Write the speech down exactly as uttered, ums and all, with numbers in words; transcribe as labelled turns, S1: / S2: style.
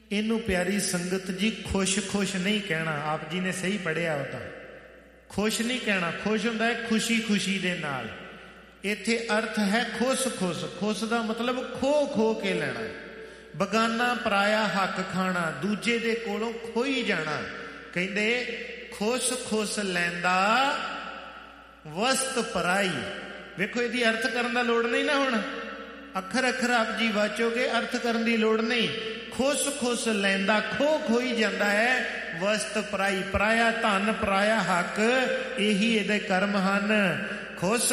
S1: ਇਹਨੂੰ ਪਿਆਰੀ ਸੰਗਤ ਜੀ ਖੁਸ਼ ਖੁਸ਼ ਨਹੀਂ ਕਹਿਣਾ। ਆਪ ਜੀ ਨੇ ਸਹੀ ਪੜ੍ਹਿਆ ਉਹ ਤਾਂ ਖੁਸ਼ ਨਹੀਂ ਕਹਿਣਾ। ਖੁਸ਼ ਹੁੰਦਾ ਹੈ ਖੁਸ਼ੀ ਖੁਸ਼ੀ ਦੇ ਨਾਲ। ਇੱਥੇ ਅਰਥ ਹੈ ਖੁਸ ਖੁਸ। ਖੁਸ ਦਾ ਮਤਲਬ ਖੋ ਖੋ ਕੇ ਲੈਣਾ, ਬਗਾਨਾ ਪਰਾਇਆ ਹੱਕ ਖਾਣਾ, ਦੂਜੇ ਦੇ ਕੋਲੋਂ ਖੋਈ ਜਾਣਾ। ਕਹਿੰਦੇ ਖੁਸ ਖੁਸ ਲੈਂਦਾ ਵਸਤ ਪਰਾਈ। ਵੇਖੋ ਇਹਦੀ ਅਰਥ ਕਰਨ ਦਾ ਲੋੜ ਨਹੀਂ ਨਾ। ਹੁਣ ਅੱਖਰ ਅੱਖਰ ਆਪ ਜੀ ਵਾਚੋਗੇ, ਅਰਥ ਕਰਨ ਦੀ ਲੋੜ ਨਹੀਂ। ਖੁਸ ਖੁਸ ਲੈਂਦਾ ਖੋ ਖੋਈ ਜਾਂਦਾ ਹੈ ਵਸਤ ਪਰਾਈ। ਪਰਾਇਆ ਧਨ ਪਰਾਇਆ ਹੱਕ, ਇਹੀ ਇਹਦੇ ਕਰਮ ਹਨ। ਖੁਸ